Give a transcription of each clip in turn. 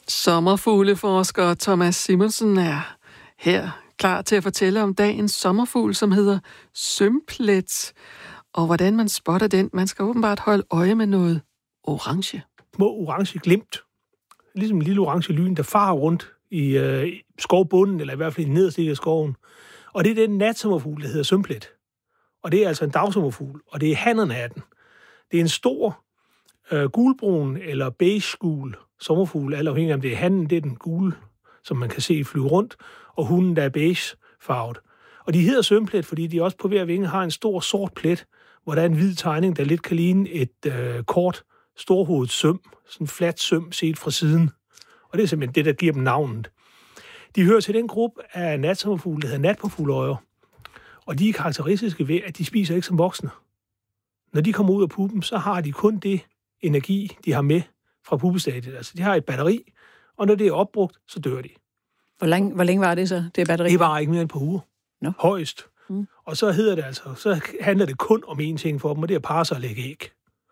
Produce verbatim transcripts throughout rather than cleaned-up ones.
Sommerfugleforsker Thomas Simonsen er her klar til at fortælle om dagens sommerfugl, som hedder sømplet, og hvordan man spotter den. Man skal åbenbart holde øje med noget orange. Små orange glimt, ligesom en lille orange lyn, der farer rundt i øh, skovbunden, eller i hvert fald i nederste del af skoven. Og det er den natsommerfugl, der hedder sømplet. Og det er altså en dagsommerfugl, og det er hannerne af den. Det er en stor øh, gulbrun eller beige-gul sommerfugl, alt afhængig af om det er hannen, det er den gule, som man kan se flyve rundt, og hunden, der er beige-farvet. Og de hedder sømplet, fordi de også på hver vinge har en stor sort plet, hvor der er en hvid tegning, der lidt kan ligne et øh, kort, storhovedet søm, sådan en flat søm set fra siden. Og det er simpelthen det, der giver dem navnet. De hører til den gruppe af natsommerfugle, der hedder natpåfugleøjer. Og de er karakteristiske ved, at de spiser ikke som voksne. Når de kommer ud af puppen, så har de kun det energi, de har med fra puppestadiet. Altså, de har et batteri, og når det er opbrugt, så dør de. Hvor længe, hvor længe var det så, det batteri? Det var ikke mere end på uger. No. Højst. Mm. Og så hedder det altså, så handler det kun om én ting for dem, og det er at parre sig og lægge æg.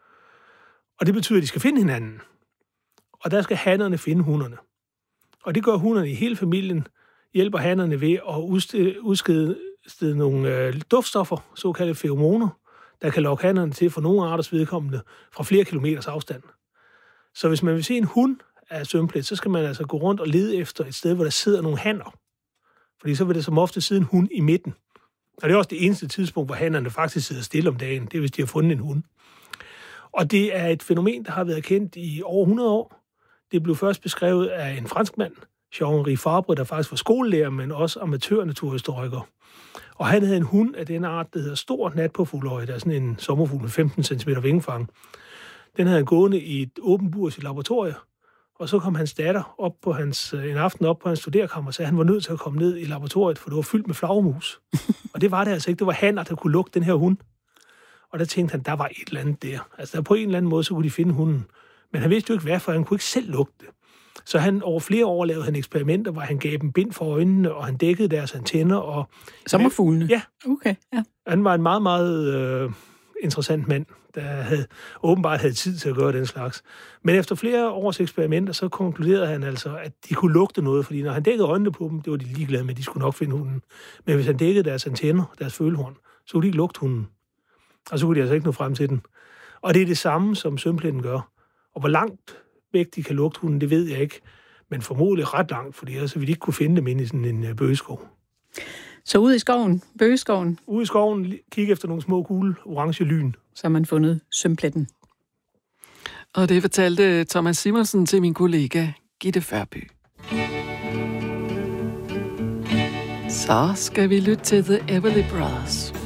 Og det betyder, at de skal finde hinanden. Og der skal hannerne finde hunderne. Og det gør hunderne i hele familien, hjælper hannerne ved at udstede, udskede nogle øh, duftstoffer, såkaldte feromoner, der kan lokke hannerne til for nogle arters vedkommende fra flere kilometers afstand. Så hvis man vil se en hund af sømplet, så skal man altså gå rundt og lede efter et sted, hvor der sidder nogle hanner. Fordi så vil det som ofte sidde en hund i midten. Og det er også det eneste tidspunkt, hvor hannerne faktisk sidder stille om dagen. Det er, hvis de har fundet en hund. Og det er et fænomen, der har været kendt i over hundrede år. Det blev først beskrevet af en franskmand, Jean-Henri Fabre, der faktisk var skolelærer, men også amatør-naturhistoriker. Og han havde en hund af den art, der hedder stor natpåfugleøje. Der er sådan en sommerfugl med femten centimeter vingefang. Den havde han gående i et åbent bur i sit laboratorium. Og så kom hans datter op på hans, en aften op på hans studerkammer og sagde, at han var nødt til at komme ned i laboratoriet, for det var fyldt med flagermus. Og det var det altså ikke. Det var hanner, der kunne lugte den her hund. Og der tænkte han, der var et eller andet der. Altså der på en eller anden måde, så kunne de finde hunden. Men han vidste jo ikke hvad, for han kunne ikke selv lugte det. Så han over flere år lavede han eksperimenter, hvor han gav dem bind for øjnene, og han dækkede deres antenner. Og sommerfuglene? Ja. Okay, ja. Han var en meget, meget øh, interessant mand, der havde, åbenbart havde tid til at gøre den slags. Men efter flere års eksperimenter, så konkluderede han altså, at de kunne lugte noget, fordi når han dækkede øjnene på dem, det var de ligeglade med, de skulle nok finde hunden. Men hvis han dækkede deres antenner, deres følehorn, så kunne de ikke lugte hunden. Og så kunne de altså ikke nå frem til den. Og det er det samme, som sømpletten gør. Og hvor langt væk de kan lugte hunden, det ved jeg ikke. Men formodentlig ret langt, fordi ellers ville de ikke kunne finde dem inde i sådan en bøgeskov. Så ude i skoven, bøgeskoven? Ude i skoven, kigge efter nogle små gule, orange lyn. Så har man fundet sømpletten. Og det fortalte Thomas Simonsen til min kollega Gitte Førby. Så skal vi lytte til The Everly Brothers.